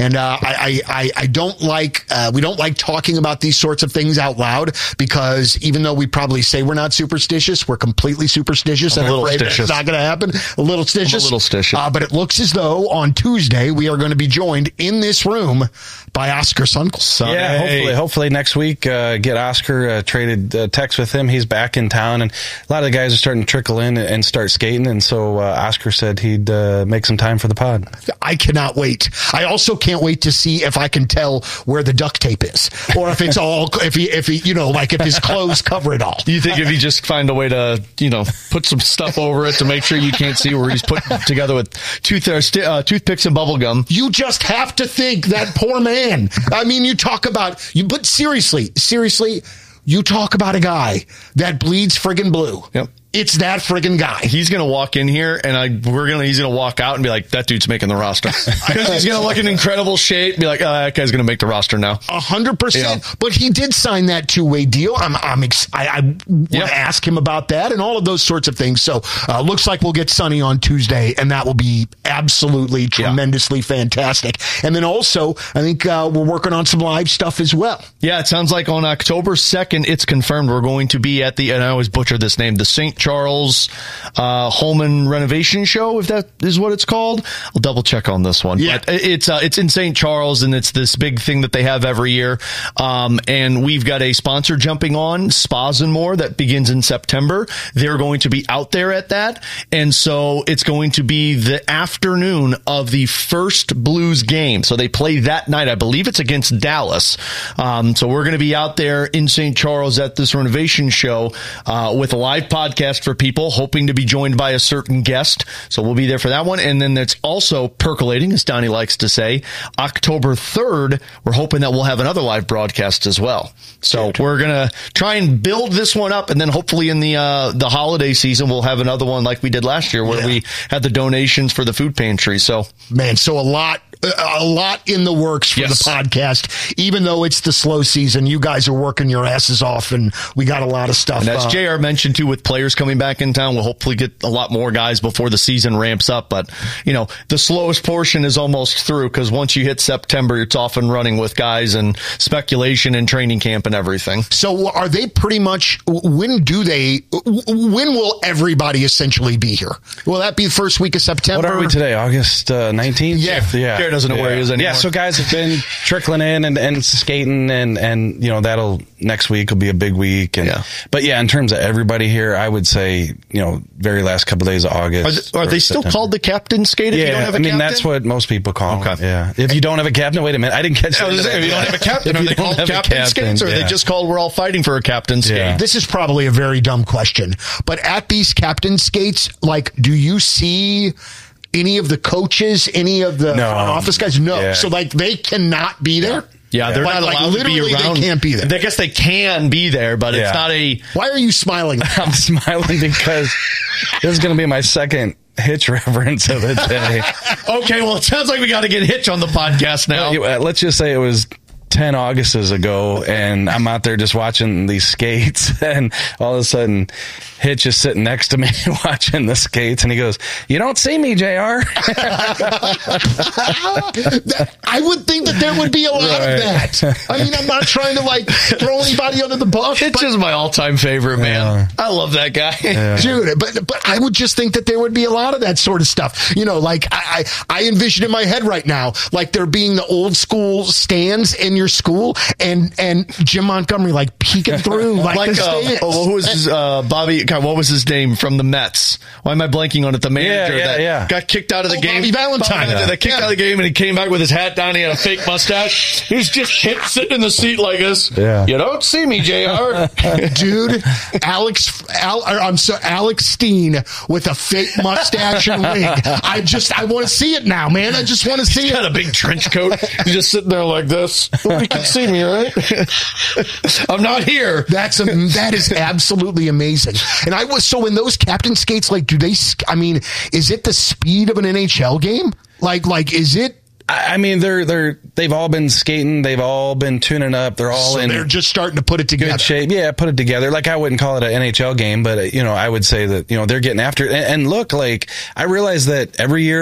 And I don't like, we don't like talking about these sorts of things out loud, because even though we probably say we're not superstitious, we're completely superstitious and afraid it's not going to happen. A little stitious. But it looks as though on Tuesday we are going to be joined in this room by Oscar Sunkel. Yeah, hopefully next week, get Oscar, traded text with him. He's back in town, and a lot of the guys are starting to trickle in and start skating. And so Oscar said he'd make some time for the pod. I cannot wait. I also can't wait to see if I can tell where the duct tape is, or if it's all, if he, if his clothes cover it all. Do you think if you just find a way to, put some stuff over it to make sure you can't see where he's put together with toothpicks and bubble gum? You just have to think that poor man. I mean, but seriously, you talk about a guy that bleeds friggin' blue. Yep. It's that friggin' guy. He's going to walk in here, and he's going to walk out and be like, that dude's making the roster. Because he's going to look in incredible shape, be like, that guy's going to make the roster now. 100%. Yeah. But he did sign that two-way deal. I want to ask him about that and all of those sorts of things. So, looks like we'll get Sonny on Tuesday, and that will be absolutely tremendously fantastic. And then also, I think we're working on some live stuff as well. Yeah, it sounds like on October 2nd, it's confirmed we're going to be at and I always butcher this name, the St. Charles Holman Renovation Show, if that is what it's called. I'll double check on this one. Yeah. But it's in St. Charles, and it's this big thing that they have every year. And we've got a sponsor jumping on, Spas and More, that begins in September. They're going to be out there at that. And so it's going to be the afternoon of the first Blues game. So they play that night. I believe it's against Dallas. So we're going to be out there in St. Charles at this renovation show with a live podcast for people, hoping to be joined by a certain guest. So we'll be there for that one. And then it's also percolating, as Donnie likes to say, October 3rd, we're hoping that we'll have another live broadcast as well. So we're going to try and build this one up, and then hopefully in the holiday season, we'll have another one like we did last year, where we had the donations for the food pantry. So, man, so a lot in the works for the podcast. Even though it's the slow season, you guys are working your asses off, and we got a lot of stuff. And as JR mentioned too, with players coming back in town, we'll hopefully get a lot more guys before the season ramps up. But, the slowest portion is almost through, because once you hit September, it's off and running with guys and speculation and training camp and everything. So are they pretty much, when will everybody essentially be here? Will that be the first week of September? What are we today? August 19th? Yeah. Jared doesn't know where he is anymore. Yeah, so guys have been trickling in and skating, and that'll, next week will be a big week. But in terms of everybody here, I would say, very last couple of days of August. Are they still called the captain skate if you don't have a captain? That's what most people call it. Yeah. If you don't have a captain, wait a minute, I didn't catch that. If you don't have a captain, are they called captain skates, or are they just called we're all fighting for a captain skate? Yeah. This is probably a very dumb question, but at these captain skates, do you see any of the coaches, any of the front office guys? No. Yeah. So they cannot be there? Yeah, they're not allowed to be around. They can't be there. I guess they can be there, but it's not a... Why are you smiling? I'm smiling because this is going to be my second Hitch reference of the day. Okay, well, it sounds like we got to get Hitch on the podcast now. Let's just say it was 10 Augusts ago, and I'm out there just watching these skates, and all of a sudden Hitch is sitting next to me watching the skates, and he goes, "You don't see me, JR." I would think that there would be a lot of that. I mean, I'm not trying to throw anybody under the bus. Hitch is my all-time favorite, man. I love that guy. Dude, but I would just think that there would be a lot of that sort of stuff. I envision in my head right now, there being the old school stands in your school, and Jim Montgomery peeking through the stands. Who was his, Bobby? God, what was his name from the Mets? Why am I blanking on it? The manager that got kicked out of the game. Bobby Valentine. That kicked out of the game, and he came back with his hat down. He had a fake mustache. He's just sitting in the seat like this. Yeah. You don't see me, JR. Dude, Alex Steen with a fake mustache and wig. I want to see it now, man. I just want to see it. He's got a big trench coat. He's just sitting there like this. Nobody can see me, right? I'm not here. That is absolutely amazing. And so in those captain skates, is it the speed of an NHL game? Is it? I mean, they've all been skating. They've all been tuning up. They're just starting to put it together. Good shape. Yeah, put it together. I wouldn't call it an NHL game, but I would say that, they're getting after it. And look, I realize that every year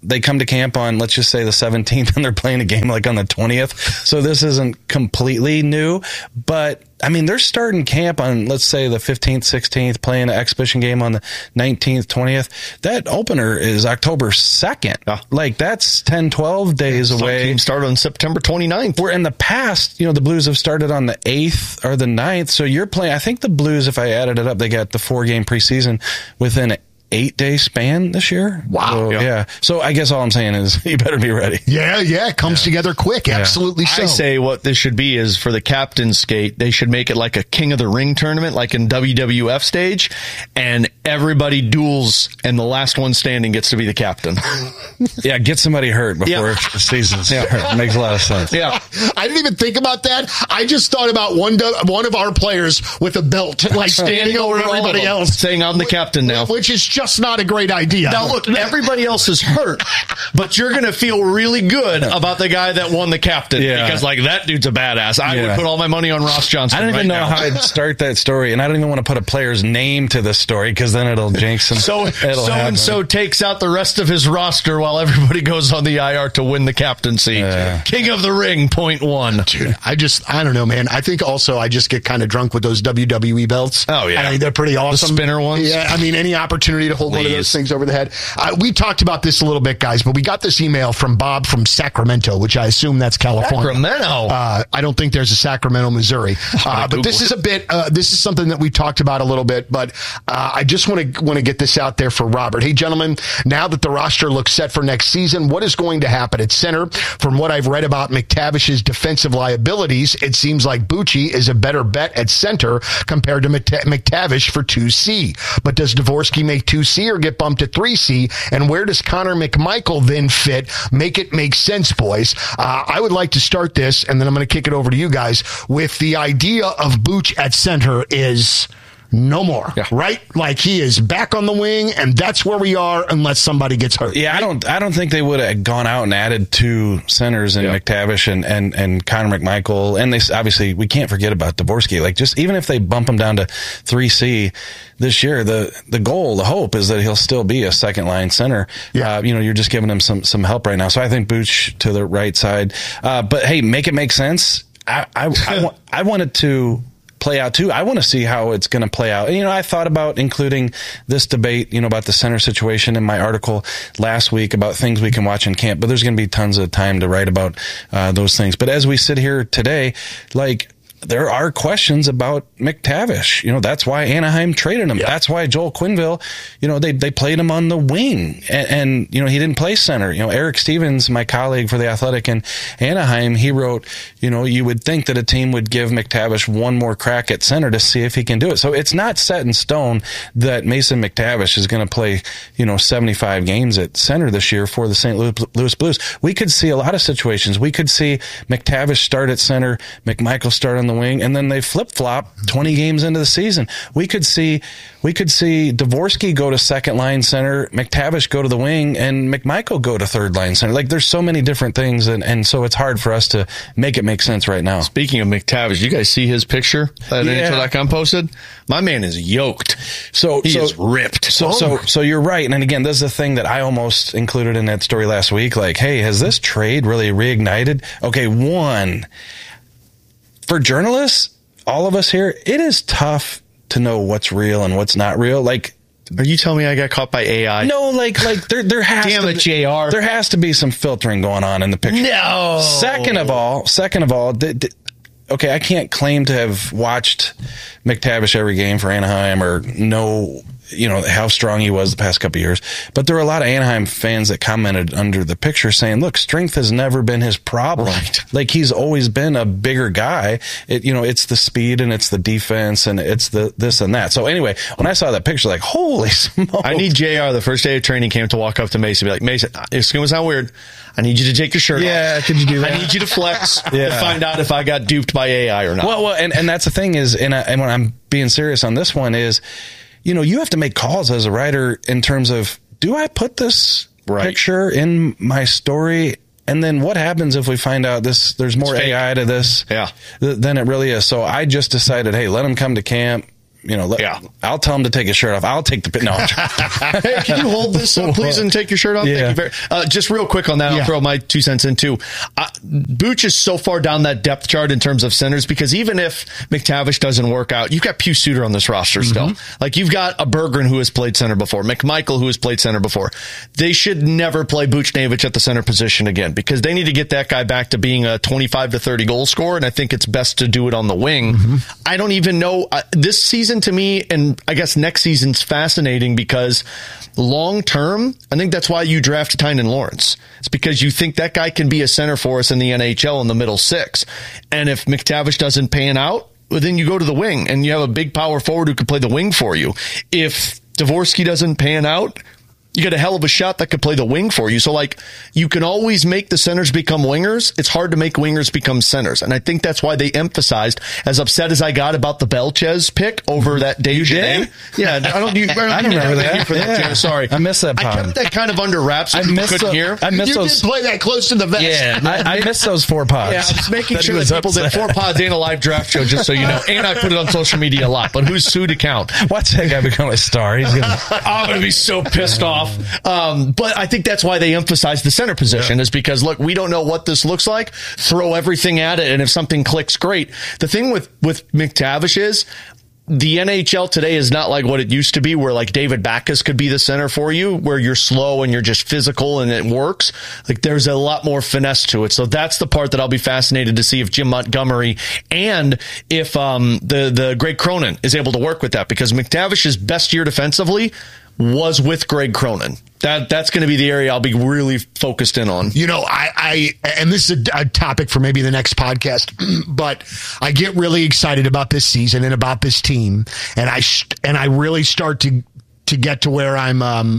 they come to camp on, let's just say the 17th, and they're playing a game like on the 20th. So this isn't completely new, but I mean, they're starting camp on, let's say, the 15th, 16th, playing an exhibition game on the 19th, 20th. That opener is October 2nd. Yeah. Like, that's 10, 12 days away. Some teams start on September 29th. Where in the past, the Blues have started on the 8th or the 9th. So you're playing, I think the Blues, if I added it up, they got the 4-game preseason within 8-day span this year. Wow. So, yeah. So I guess all I'm saying is you better be ready. Yeah. It comes together quick. Yeah. Absolutely so. I say what this should be is for the captain's skate, they should make it like a King of the Ring tournament, like in WWF stage, and everybody duels, and the last one standing gets to be the captain. Yeah, get somebody hurt before the season's hurt. Makes a lot of sense. Yeah. I didn't even think about that. I just thought about one of our players with a belt, like standing over everybody else. Saying, I'm the captain now. Which is just not a great idea. Now, look, everybody else is hurt, but you're going to feel really good about the guy that won the captain because, like, that dude's a badass. I would put all my money on Ross Johnson. I don't even know how I'd start that story, and I don't even want to put a player's name to the story because then it'll jinx him. So takes out the rest of his roster while everybody goes on the IR to win the captaincy. King of the Ring, .1. Dude, I don't know, man. I think also I just get kind of drunk with those WWE belts. Oh, yeah. I mean, they're pretty awesome. The spinner ones? Yeah, I mean, any opportunity to hold one of those things over the head. We talked about this a little bit, guys, but we got this email from Bob from Sacramento, which I assume that's California. Sacramento? I don't think there's a Sacramento, Missouri. But this is this is something that we talked about a little bit, but I just want to get this out there for Robert. Hey, gentlemen, now that the roster looks set for next season, what is going to happen at center? From what I've read about McTavish's defensive liabilities, it seems like Bucci is a better bet at center compared to McTavish for 2C. But does Dvorsky make 2C or get bumped to 3C? And where does Connor McMichael then fit? Make it make sense, boys. I would like to start this, and then I'm going to kick it over to you guys, with the idea of Buch at center is no more, right? Like, he is back on the wing, and that's where we are unless somebody gets hurt. Yeah, right? I don't think they would have gone out and added 2 centers in McTavish and Connor McMichael. And they obviously, we can't forget about Dvorsky. Like, just even if they bump him down to 3C this year, the goal, the hope is that he'll still be a second line center. Yeah. You're just giving him some help right now. So I think Buch to the right side. But hey, make it make sense. I wanted to play out too. I want to see how it's going to play out. And, I thought about including this debate, about the center situation in my article last week about things we can watch in camp, but there's going to be tons of time to write about those things. But as we sit here today, there are questions about McTavish. That's why Anaheim traded him. Yep. That's why Joel Quenneville, they played him on the wing and he didn't play center. Eric Stevens, my colleague for The Athletic in Anaheim, he wrote, you would think that a team would give McTavish one more crack at center to see if he can do it. So it's not set in stone that Mason McTavish is going to play, 75 games at center this year for the St. Louis Blues. We could see a lot of situations. We could see McTavish start at center, McMichael start on the wing, and then they flip-flop 20 games into the season. We could see Dvorsky go to second line center, McTavish go to the wing, and McMichael go to third line center. There's so many different things, and so it's hard for us to make it make sense right now. Speaking of McTavish, you guys see his picture that NHL.com posted? My man is yoked. He is ripped. So you're right. And again, this is the thing that I almost included in that story last week. Hey, has this trade really reignited? Okay, one, for journalists, all of us here, it is tough to know what's real and what's not real. Are you telling me I got caught by AI? No, there has Damn it, JR. There has to be some filtering going on in the picture. No. Second of all, okay, I can't claim to have watched McTavish every game for Anaheim or know how strong he was the past couple of years. But there were a lot of Anaheim fans that commented under the picture saying, look, strength has never been his problem. Right. He's always been a bigger guy. It's the speed and it's the defense and it's the this and that. So anyway, when I saw that picture, holy smokes. I need JR the first day of training camp to walk up to Mason and be like, Mason, it's going to sound weird. I need you to take your shirt off. Yeah, could you do that? I need you to flex to find out if I got duped by AI or not. Well, and that's the thing is, and when I'm being serious on this one is, you have to make calls as a writer in terms of, do I put this picture in my story? And then what happens if we find out there's more AI to this than it really is? So I just decided, hey, let him come to camp, I'll tell him to take his shirt off. I'll take the no. Hey, can you hold this up, please, and take your shirt off? Yeah. Thank you just real quick on that, I'll throw my 2 cents in too. Booch is so far down that depth chart in terms of centers, because even if McTavish doesn't work out, you've got Pius Suter on this roster still. Like, you've got a Berggren who has played center before, McMichael who has played center before. They should never play Buchnevich at the center position again, because they need to get that guy back to being a 25 to 30 goal scorer, and I think it's best to do it on the wing. I don't even know. This season to me, and I guess next season's fascinating, because long term, I think that's why you draft Tynan Lawrence. It's because you think that guy can be a center for us in the NHL in the middle six. And if McTavish doesn't pan out, well, then you go to the wing and you have a big power forward who can play the wing for you. If Dvorsky doesn't pan out, you get a hell of a shot that could play the wing for you. So, like, you can always make the centers become wingers. It's hard to make wingers become centers. And I think that's why they emphasized, as upset as I got about the Belchez pick over that Dave Jeunet. Yeah, I don't remember that. Yeah. Sorry. I missed that. I kept that kind of under wraps. So you couldn't hear. I missed those. You did play that close to the vest. Yeah, I missed those 4 pods. Yeah, I was making sure that people did 4 pods and a live draft show, just so you know. And I put it on social media a lot. But who's to count? Watch that guy become a star. I'm going to be so pissed off. But I think that's why they emphasize the center position, is because, look, we don't know what this looks like. Throw everything at it, and if something clicks, great. The thing with McTavish is, the NHL today is not like what it used to be, where like David Backes could be the center for you, where you're slow and you're just physical and it works. Like, there's a lot more finesse to it. So that's the part that I'll be fascinated to see if Jim Montgomery and if the Greg Cronin is able to work with that, because McTavish's best year defensively was with Greg Cronin. That's going to be the area I'll be really focused in on. You know, I and this is a topic for maybe the next podcast, but I get really excited about this season and about this team, and I really start to get to where I'm,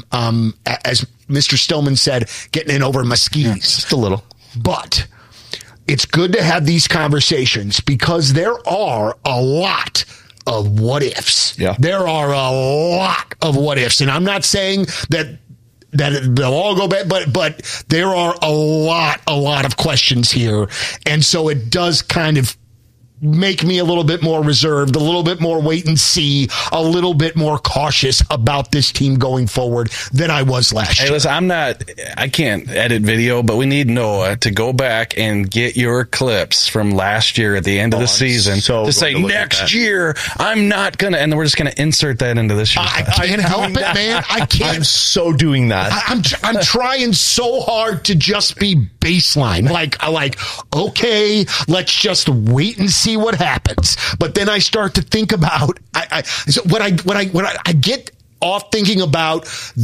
as Mr. Stillman said, getting in over my skis. Yeah, just a little. But it's good to have these conversations, because there are a lot of what ifs. Yeah. There are a lot of what ifs. And I'm not saying that they'll all go back, but there are a lot of questions here. And so it does kind of make me a little bit more reserved, a little bit more wait and see, a little bit more cautious about this team going forward than I was last year. Hey, listen, I can't edit video, but we need Noah to go back and get your clips from last year at the end of the season to say, next year, I'm not going to, and we're just going to insert that into this year. I can't help it, man. I can't. I'm so doing that. I'm trying so hard to just be baseline. Like, okay, let's just wait and see what happens. But then I start to think about when I get off thinking about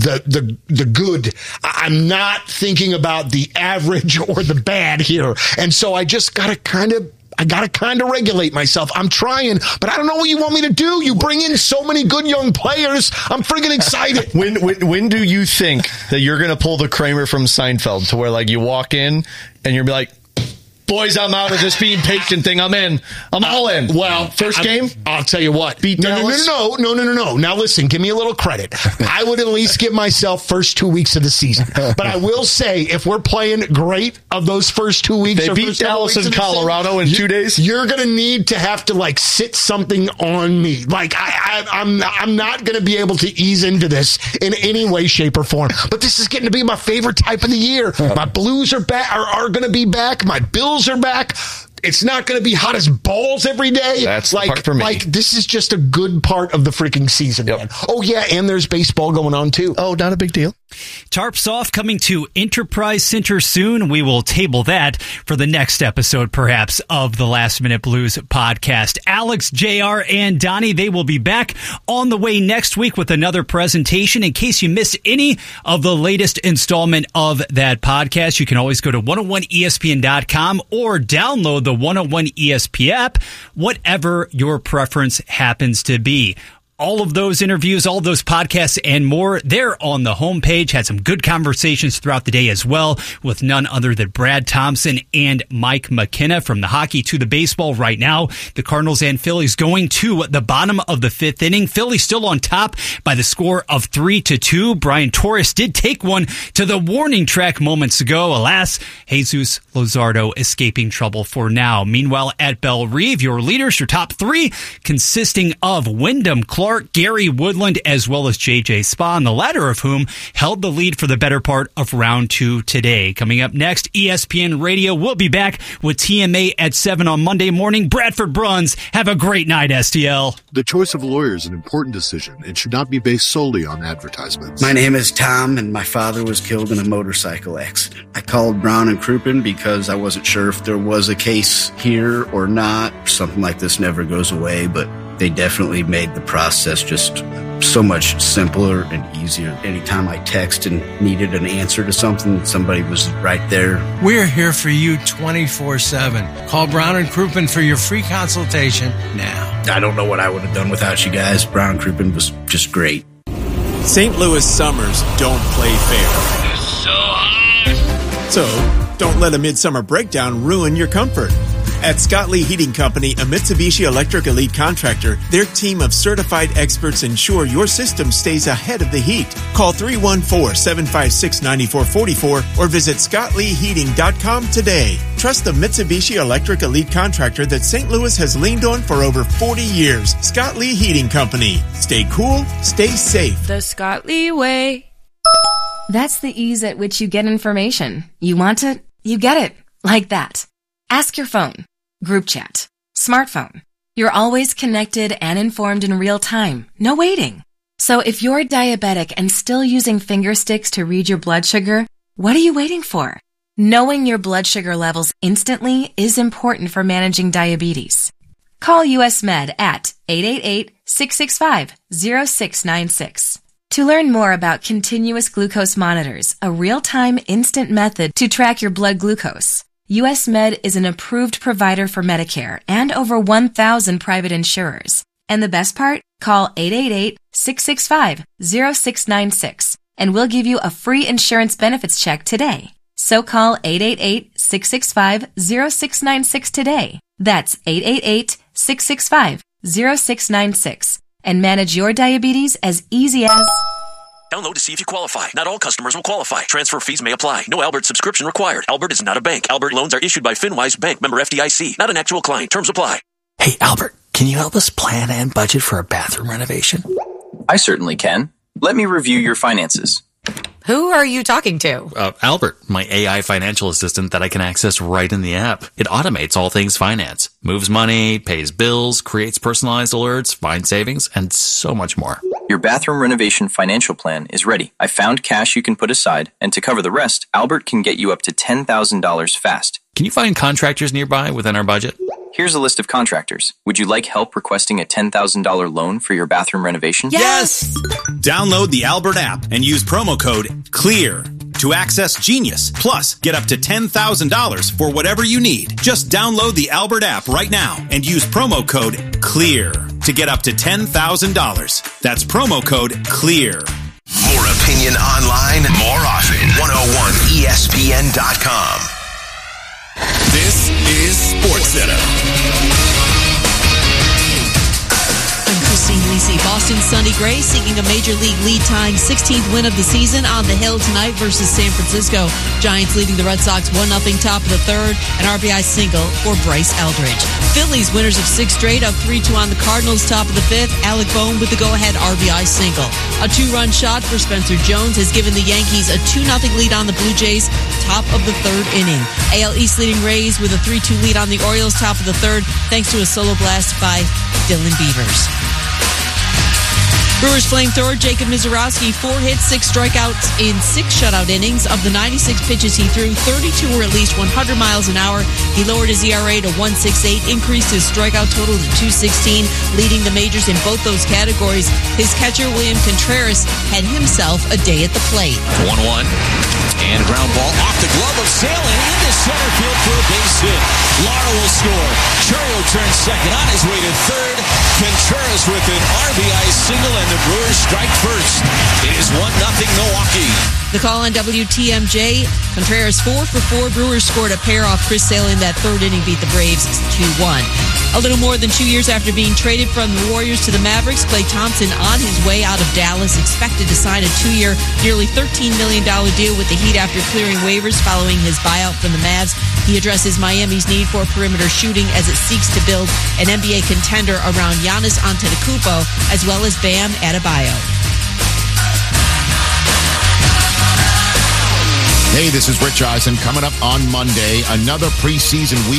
the good, I'm not thinking about the average or the bad here. And so I just gotta kind of regulate myself. I'm trying, but I don't know what you want me to do. You bring in so many good young players. I'm freaking excited. When do you think that you're going to pull the Kramer from Seinfeld, to where, like, you walk in and you're like, boys, I'm out of this being patient thing. I'm in. I'm all in. Well, first game, I'll tell you what. Beat Dallas. No. Now listen, give me a little credit. I would at least give myself first 2 weeks of the season. But I will say, if we're playing great of those first 2 weeks, they beat Dallas and Colorado in 2 days. You're going to need to have to, like, sit something on me. Like, I'm not going to be able to ease into this in any way, shape, or form. But this is getting to be my favorite type of the year. My Blues are back, are going to be back. My Bills are back. It's not going to be hot as balls every day. That's the part for me. Like, this is just a good part of the freaking season, man. Oh, yeah, and there's baseball going on, too. Oh, not a big deal. Tarps Off coming to Enterprise Center soon. We will table that for the next episode, perhaps, of the Last Minute Blues podcast. Alex, JR, and Donnie, they will be back on the way next week with another presentation. In case you missed any of the latest installment of that podcast, you can always go to 101ESPN.com or download the 101 ESP app, whatever your preference happens to be. all of those interviews, all of those podcasts and more. They're on the homepage. Had some good conversations throughout the day as well with none other than Brad Thompson and Mike McKenna. From the hockey to the baseball right now, the Cardinals and Phillies going to the bottom of the fifth inning. Phillies still on top by the score of 3-2. Brian Torres did take one to the warning track moments ago. Alas, Jesus Luzardo escaping trouble for now. Meanwhile, at Belle Reve, your leaders, your top three, consisting of Wyndham Clark, Gary Woodland, as well as JJ Spawn, the latter of whom held the lead for the better part of round 2 today. Coming up next, ESPN Radio will be back with TMA at 7 on Monday morning. Bradford Bruns, have a great night, STL. The choice of lawyer is an important decision and should not be based solely on advertisements. My name is Tom, and my father was killed in a motorcycle accident. I called Brown and Crouppen because I wasn't sure if there was a case here or not. Something like this never goes away, but they definitely made the process just so much simpler and easier. Anytime I text and needed an answer to something, somebody was right there. We're here for you 24/7. Call Brown and Crouppen for your free consultation now. I don't know what I would have done without you guys. Brown and Crouppen was just great. St. Louis summers don't play fair. It's so hot. So, don't let a midsummer breakdown ruin your comfort. At Scott Lee Heating Company, a Mitsubishi Electric Elite contractor, their team of certified experts ensure your system stays ahead of the heat. Call 314-756-9444 or visit ScottLeeHeating.com today. Trust the Mitsubishi Electric Elite contractor that St. Louis has leaned on for over 40 years. Scott Lee Heating Company. Stay cool, stay safe. The Scott Lee way. That's the ease at which you get information. You want it, you get it. Like that. Ask your phone. Group chat. Smartphone. You're always connected and informed in real time. No waiting. So if you're diabetic and still using finger sticks to read your blood sugar, what are you waiting for? Knowing your blood sugar levels instantly is important for managing diabetes. Call US Med at 888-665-0696. To learn more about continuous glucose monitors, a real-time instant method to track your blood glucose, US Med is an approved provider for Medicare and over 1,000 private insurers. And the best part? Call 888-665-0696 and we'll give you a free insurance benefits check today. So call 888-665-0696 today. That's 888-665-0696 and manage your diabetes as easy as... Download to see if you qualify. Not all customers will qualify. Transfer fees may apply. No Albert subscription required. Albert is not a bank. Albert loans are issued by FinWise Bank, member FDIC. Not an actual client. Terms apply. Hey, Albert, can you help us plan and budget for a bathroom renovation? I certainly can. Let me review your finances. Who are you talking to? Albert, my AI financial assistant that I can access right in the app. It automates all things finance, moves money, pays bills, creates personalized alerts, finds savings, and so much more. Your bathroom renovation financial plan is ready. I found cash you can put aside, and to cover the rest, Albert can get you up to $10,000 fast. Can you find contractors nearby within our budget? Here's a list of contractors. Would you like help requesting a $10,000 loan for your bathroom renovation? Yes! Download the Albert app and use promo code CLEAR to access Genius. Plus, get up to $10,000 for whatever you need. Just download the Albert app right now and use promo code CLEAR to get up to $10,000. That's promo code CLEAR. More opinion online, more often. 101ESPN.com. This is SportsCenter. I'm Christine Lisi. Boston's Sonny Gray seeking a Major League lead-tying 16th win of the season on the hill tonight versus San Francisco. Giants leading the Red Sox 1-0 top of the third, an RBI single for Bryce Eldridge. Phillies winners of 6 straight, up 3-2 on the Cardinals top of the fifth. Alec Bohm with the go-ahead RBI single. A 2-run shot for Spencer Jones has given the Yankees a 2-0 lead on the Blue Jays top of the third inning. AL East leading Rays with a 3-2 lead on the Orioles top of the third thanks to a solo blast by Dylan Beavers. Brewers flamethrower Jacob Misiorowski, 4 hits, 6 strikeouts in 6 shutout innings. Of the 96 pitches he threw, 32 were at least 100 miles an hour. He lowered his ERA to 1.68, increased his strikeout total to 216, leading the majors in both those categories. His catcher, William Contreras, had himself a day at the plate. 1-1, and ground ball off the glove of Sale and into center field for a base hit. Lara will score. Churro turns second on his way to third. Contreras Contreras with an RBI single, and the Brewers strike first. It is 1-0 Milwaukee. The call on WTMJ, Contreras 4 for 4. Brewers scored a pair off Chris Sale in that third inning, beat the Braves 2-1. A little more than 2 years after being traded from the Warriors to the Mavericks, Klay Thompson on his way out of Dallas, expected to sign a 2-year, nearly $13 million deal with the Heat after clearing waivers following his buyout from the Mavs. He addresses Miami's need for perimeter shooting as it seeks to build an NBA contender around Giannis Antetokounmpo as well as Bam Adebayo. Hey, this is Rich Eisen. Coming up on Monday, another preseason week